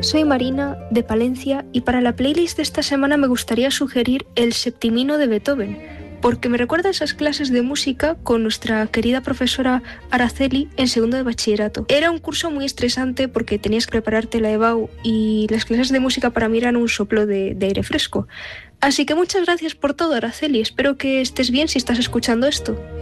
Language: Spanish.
soy Marina, de Palencia, y para la playlist de esta semana me gustaría sugerir el Septimino de Beethoven, porque me recuerda a esas clases de música con nuestra querida profesora Araceli en segundo de bachillerato. Era un curso muy estresante porque tenías que prepararte la EBAU y las clases de música para mí eran un soplo de aire fresco. Así que muchas gracias por todo, Araceli. Espero que estés bien si estás escuchando esto.